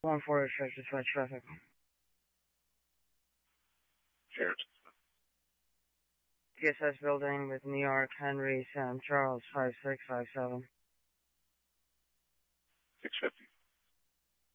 140 Church Dispatch traffic. Church. TSS building with New York, Henry, Sam Charles, 5657. 650.